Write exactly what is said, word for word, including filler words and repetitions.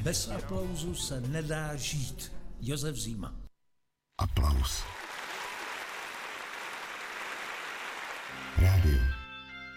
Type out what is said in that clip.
Bez aplauzu se nedá žít. Josef Zima. Aplaus. Rádio